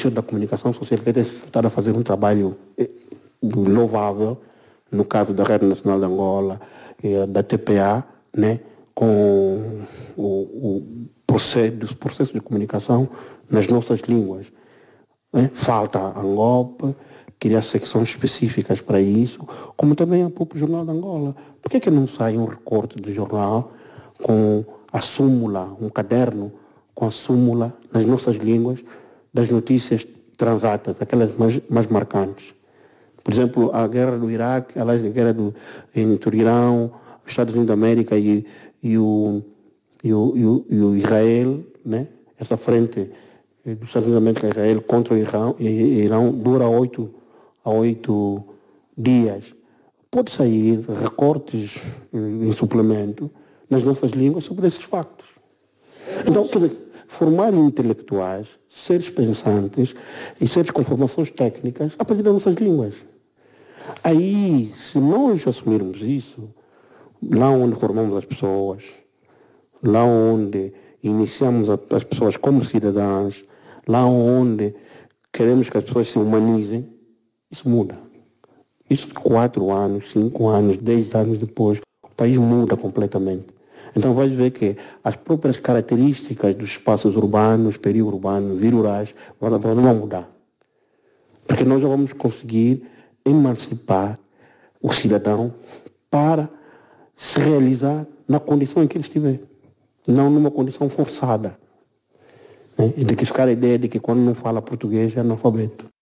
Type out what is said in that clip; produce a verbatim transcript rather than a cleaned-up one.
Ministério da Comunicação Social que tem estado a fazer um trabalho louvável, no caso da Rede Nacional de Angola, da T P A, né, com o, o processo, os processos de comunicação nas nossas línguas. Né? Falta a Angola criar secções específicas para isso, como também o próprio Jornal de Angola. Por que, que não sai um recorte do jornal com a súmula, um caderno com a súmula nas nossas línguas das notícias transatas, aquelas mais, mais marcantes? Por exemplo, a guerra do Iraque, a guerra do, entre o Irão, os Estados Unidos da América e, e, o, e, o, e, o, e o Israel, né? Essa frente dos Estados Unidos da América e Israel contra o Irão, e, e Irão dura oito a oito dias. Pode sair recortes em suplemento nas nossas línguas sobre esses factos. Então, quer dizer, formar intelectuais, seres pensantes e seres com formações técnicas a partir das nossas línguas. Aí, se nós assumirmos isso, lá onde formamos as pessoas, lá onde iniciamos as pessoas como cidadãs, lá onde queremos que as pessoas se humanizem, isso muda. Isso quatro anos, cinco anos, dez anos depois, o país muda completamente. Então vai ver que as próprias características dos espaços urbanos, periurbanos e rurais vão, vão mudar. Porque nós já vamos conseguir emancipar o cidadão para se realizar na condição em que ele estiver, não numa condição forçada. Né? E de que ficar a ideia de que quando não fala português é analfabeto.